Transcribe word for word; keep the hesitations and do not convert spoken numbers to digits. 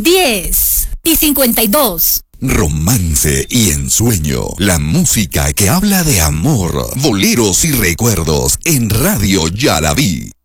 diez y cincuenta y dos. Romance y ensueño, la música que habla de amor, boleros y recuerdos en Radio Yaraví.